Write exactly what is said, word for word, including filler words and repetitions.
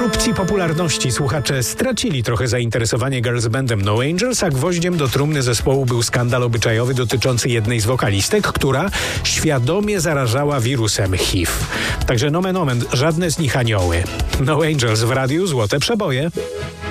erupcji popularności słuchacze stracili trochę zainteresowanie girls bandem No Angels, a gwoździem do trumny zespołu był skandal obyczajowy dotyczący jednej z wokalistek, która świadomie zarażała wirusem H I V. Także nomen omen, żadne z nich anioły. No Angels w radiu, złote przeboje.